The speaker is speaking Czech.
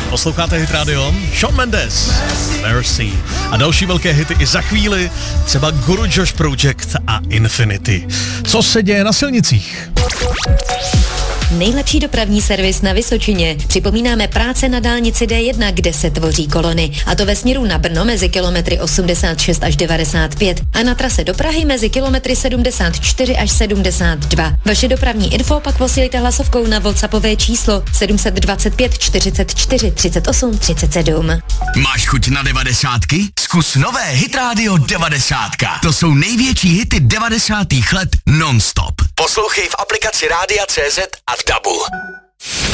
Posloucháte Hit Radio? Shawn Mendes, Mercy. A další velké hity i za chvíli, třeba Guru Josh Project a Infinity. Co se děje na silnicích? Nejlepší dopravní servis na Vysočině. Připomínáme práce na dálnici D1, kde se tvoří kolony. A to ve směru na Brno mezi kilometry 86 až 95 a na trase do Prahy mezi kilometry 74 až 72. Vaše dopravní info pak posílejte hlasovkou na WhatsAppové číslo 725 44 38 37. Máš chuť na 90ky? Zkus nové Hit Radio 90. To jsou největší hity 90. let non-stop. Poslouchej v aplikaci Rádia.cz a v DABu.